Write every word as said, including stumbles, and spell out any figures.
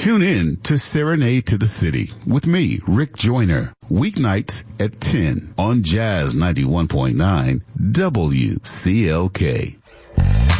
Tune in to Serenade to the City with me, Rick Joyner, weeknights at ten on Jazz ninety-one point nine W C L K.